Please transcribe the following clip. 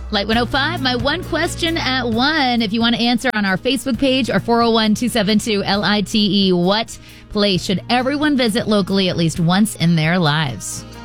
Light 105, my one question at 1. If you want to answer on our Facebook page or 401-272-LITE, what place should everyone visit locally at least once in their lives?